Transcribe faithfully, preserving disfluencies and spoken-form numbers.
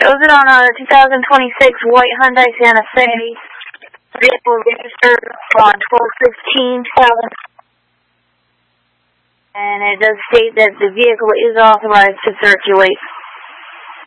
Shows it on a two thousand twenty-six white Hyundai Santa Fe. Vehicle registered on twelve fifteen two thousand. And it does state that the vehicle is authorized to circulate.